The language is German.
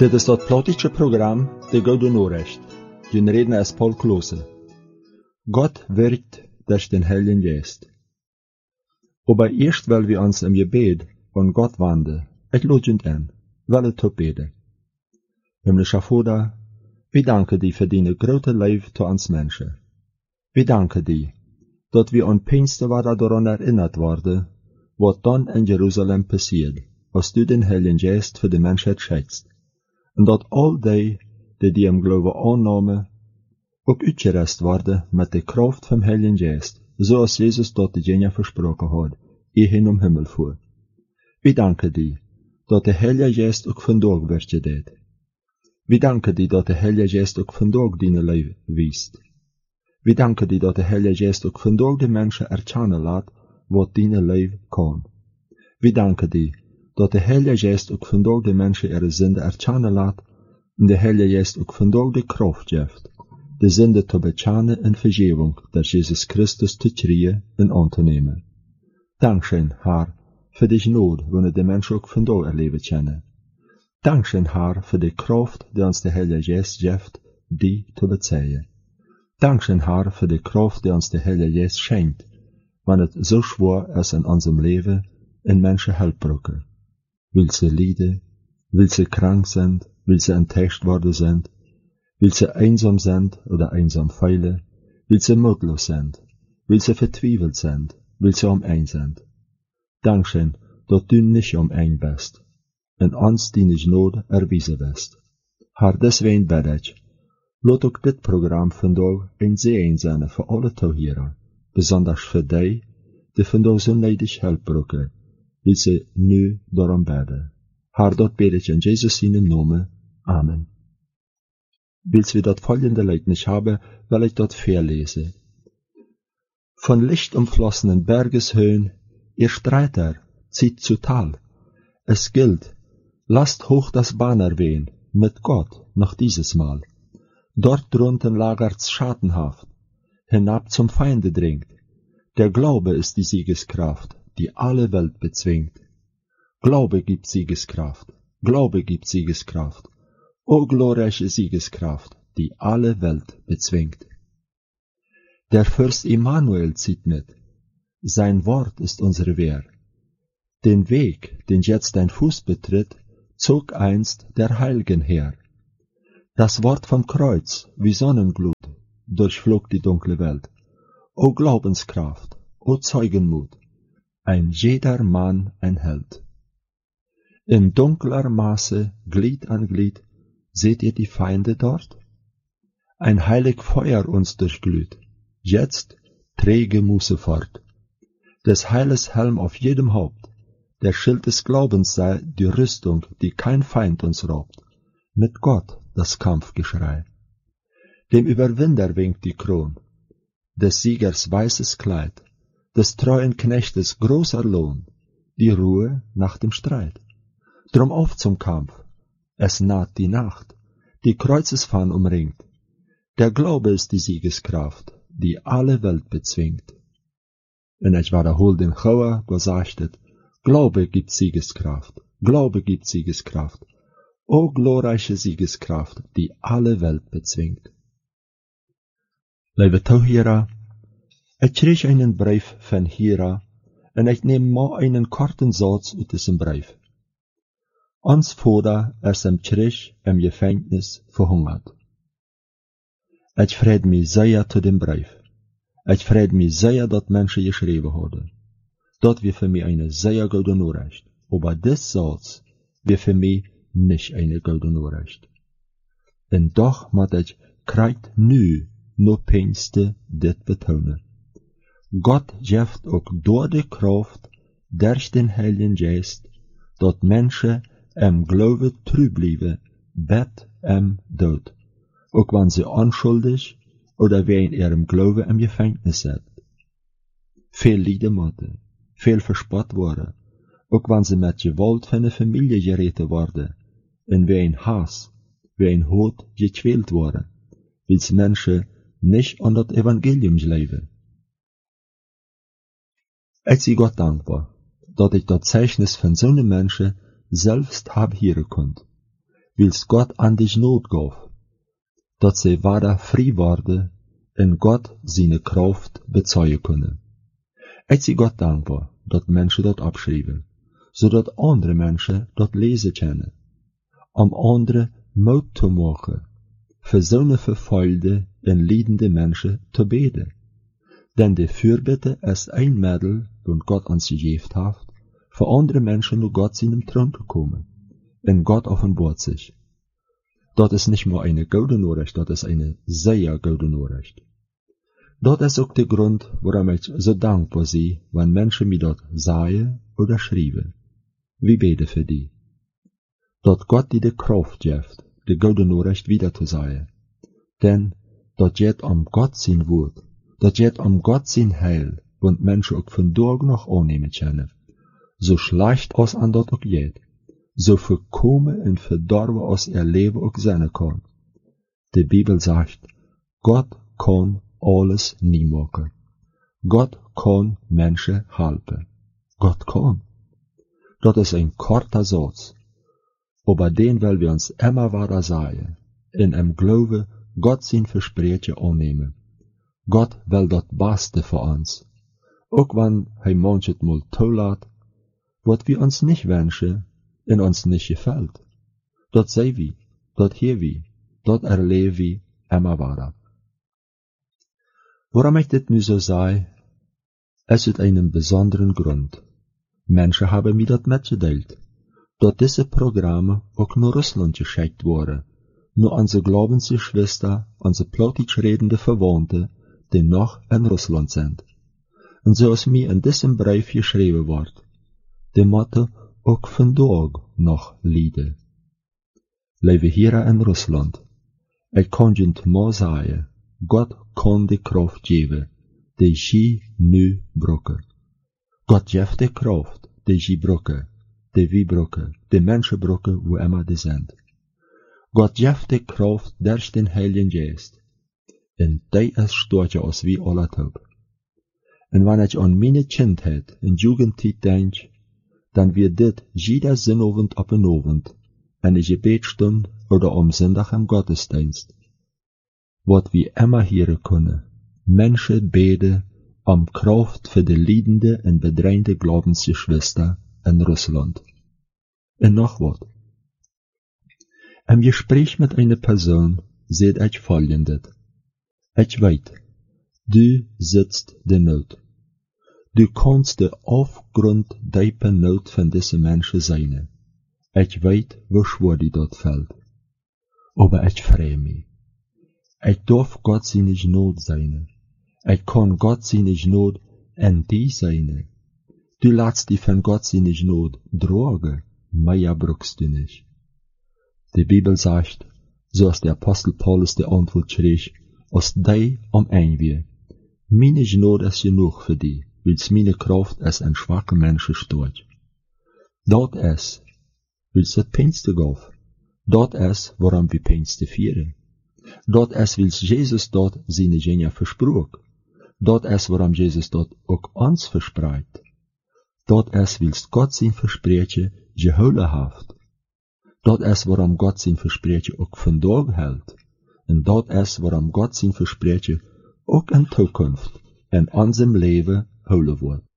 Dit is dat plotische program, de Gouden Noorrecht. Die reden is Paul Klose. Gott wirkt durch den Heiligen Geist. Aber erst weil wir uns im Gebet an Gott wenden, et lodgend an, weil het op beden. Himmlischer Vater, wir danken dir für deine grote Liebe zu uns Menschen. Wir danken dir, dass wir an Pfingsten wieder daran erinnert worden, was dann in Jerusalem passiert, als du den Heiligen Geist für die Menschheit schenkst. En dat al die im Glauben aannamen, ook uitgerust worden met de kracht vom Heiligen Geist, zoals Jesus dat degene versproken had, ehe hin om Himmel voer. Wir danken dir, dat de Heilige Geist ook vandaag werkje deed. Wir danken dir, dat de Heilige Geist ook vandaag diene leven wiest. Wir danken dir, dat de Heilige Geist ook vandaag de mensen erkennen laat, wat diene leven kan. Wir danken dir, dat de Heilige Geest ook vandaag de mensen ihre Sünde erkennen laat, en de Heilige Geest ook vandaag de kracht geeft, de Sünde te bekennen en Vergebung durch Jesus Christus te kriegen en aan te nemen. Dankschön, Herr, für die Gnade, wanneer de mensen ook vandaag erleben kennen. Dankschön, Herr, für die kracht, die ons de Heilige Geest geeft, die te bezeihen. Dankschön, Herr, für die kracht, die ons de Heilige Geest schenkt, wanneer het so schwer is in unserem Leben, in Menschen Hilfe brauchen. Will sie leiden, will sie krank sind, will sie enttäuscht worden sind, will sie einsam sind oder einsam feilen, will sie mutlos sind, will sie vertwiebelt sind, will sie ein sind. Dankschön, dass du nicht ein bist, en uns deine Gnade erwiesen bist. Herr, deswegen bete ich, laat ook dit Programm vandaag een zegen zijn voor alle Toehörer, besonders für die, die vandaag so neidig Hilfe brauchen, will sie nu darum beten. Herr, dat bete ich in Jesus seinem Namen. Amen. Willst wir dat folgende Lied nicht haben, weil ich dort verlese. Von Licht umflossenen Bergeshöhen, ihr Streiter, zieht zu Tal. Es gilt, lasst hoch das Banner wehen, mit Gott noch dieses Mal. Dort drunten lagert's schadenhaft, hinab zum Feinde dringt. Der Glaube ist die Siegeskraft, die alle Welt bezwingt. Glaube gibt Siegeskraft, Glaube gibt Siegeskraft, o glorreiche Siegeskraft, die alle Welt bezwingt. Der Fürst Immanuel zieht mit, sein Wort ist unsere Wehr. Den Weg, den jetzt dein Fuß betritt, zog einst der Heilgen her. Das Wort vom Kreuz, wie Sonnenglut, durchflog die dunkle Welt. O Glaubenskraft, o Zeugenmut, ein jeder Mann ein Held. In dunkler Maße, Glied an Glied, seht ihr die Feinde dort? Ein heilig Feuer uns durchglüht, jetzt träge Muße fort. Des Heiles Helm auf jedem Haupt, der Schild des Glaubens sei die Rüstung, die kein Feind uns raubt. Mit Gott das Kampfgeschrei. Dem Überwinder winkt die Kron, des Siegers weißes Kleid, des treuen Knechtes großer Lohn, die Ruhe nach dem Streit. Drum auf zum Kampf, es naht die Nacht, die Kreuzesfahn umringt. Der Glaube ist die Siegeskraft, die alle Welt bezwingt. En ich wiederhol den Chauer gesagt, Glaube gibt Siegeskraft, Glaube gibt Siegeskraft, o glorreiche Siegeskraft, die alle Welt bezwingt. Lieve Toehörer, ich krieg einen Brief von Hira, en ich nehm mal einen korten Satz aus diesem Brief. Ons Vater ist im Krieg, im Gefängnis, verhungert. Ich freut mich sehr zu dem Brief. Ich freut mich sehr, dass Menschen geschrieben haben. Das wäre für mich eine sehr gute Nachricht. Aber das Satz wäre für mich nicht eine gute Nachricht. Und doch muss ich gerade nu noch Pfingsten dit betonen. Gott gibt auch durch die Kraft, durch den Heiligen Geist, dass Menschen im Glaube treu bleiben, bet Dood, auch wenn sie unschuldig oder wegen ihrem Glaube im Gefängnis sind. Viel Leiden mussten, viel verspott worden, auch wenn sie mit Gewalt von der Familie gerettet worden, und wegen Hass, wegen Haat gequält worden, weil sie Menschen nicht an das Evangelium leben. Ich bin Gott dankbar, dass ich das Zeichnis von so einem Menschen selbst hab hören konnte. wils God an dich Not gaf, dat zij wada vrij worden en God zijn kracht bezeugen kunnen. Ik zie God dankbaar dat mensen dat abschrijven, zodat andere mensen dat lezen kunnen, om anderen moed te maken, voor zo'n vervuilde en liedende mensen te beden. Denn de Fürbitte ist ein Mittel, dat God ons gegeven heeft, voor andere mensen naar God zijn troon te komen. En God offenbart zich. Dat is nicht nur eine gute Nachricht, dat is eine sehr gute Nachricht. Dat is ook de grund, waarom ik so dankbaar zie, wenn Menschen mir dat sagen oder schreiben. Wie bete für die. Dat Gott die de Kraft geeft, de gute Nachricht wieder zu sagen. Denn dat geht Gott sein Wort, dat geht Gott sein Heil, und Menschen ook vandaag noch annehmen können. So schlecht als an dat ook geht. So verkommen en verdorben als Leben ook zijn kan. De Bibel sagt, Gott kann alles nie machen. Gott kann Menschen helpen. Gott kann. Dat is een korter Satz. Aber den will wir uns immer weiter sagen. In Glauben, Gott sein Versprechen annehmen. Gott will dat Beste für uns. Ook wenn manchet mal toelaat, wat wir uns nicht wünschen, in ons nicht gefällt. Dat sei wie, dat hier wie, dat erleben wie immer weiter. Warum ich dit nu so sei, es hat einen besonderen Grund. Menschen haben mir dat mitgeteilt, dat diese Programme auch nach Russland geschickt wurden, nur unsere Glaubensgeschwister, unsere plattdeutsch redende Verwandte, die noch in Russland sind. Und so ist mir in diesem Brief geschrieben worden, de Motto ook vandaag nog lieden. Leven hier in Rusland. Ik kan je het maar zeggen, God kan de kracht geven, die je nu brokken. God geeft de kracht, die je brokken, die wie brokken, die mensen brokken, wo immer die sind. God geeft de kracht durch den Heiligen Geist. En die is stootje als wie alle top. En wanneer ik aan mijn kindheid en jugendtijd denk, dan wird dit jeder Sinnabend op een avond, eine Gebetsstund oder am Sonntag im Gottesdienst. Wat wir immer hören können, Menschen beten Kraft für die liedende en bedrängte Glaubensgeschwister in Russland. En noch wat. Im Gespräch mit einer Person seht ich Folgendes. Ich weiß, du sitzt de Not. Du kannst de afgrondtiefe Not van deze Menschen sein. Ich weet, wo schwer die dort fällt. Aber ich freue mich. Ich darf Gott seine Not sein. Ich kann Gott seine Not in die sein. Du lässt die von Gott seine Not tragen, mehr brauchst du nicht. Die Bibel sagt, so als der Apostel Paulus die Antwort schrieb, als die ein wir. Meine Not ist genug für die. Wils meine Kraft als een schwache Menschen steht. Dat is, wils het pijnste gaf. Dat is, waarom we pijnste vieren. Dat is, wils Jezus dat zijn genia versprook. Dat is, waarom Jezus dat ook ons verspreidt. Dat is, wils God zijn versprechen gehouden heeft. Dat is, waarom God zijn versprechen ook vandaag houdt. En dat is, waarom God zijn versprechen ook in toekomst in unserem Leben holen wird.